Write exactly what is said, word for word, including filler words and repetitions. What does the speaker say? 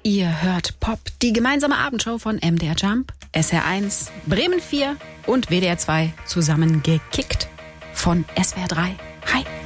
Ihr hört Pop, die gemeinsame Abendshow von M D R Jump, S R eins, Bremen vier und W D R zwei zusammengekickt von S W R drei. Hi!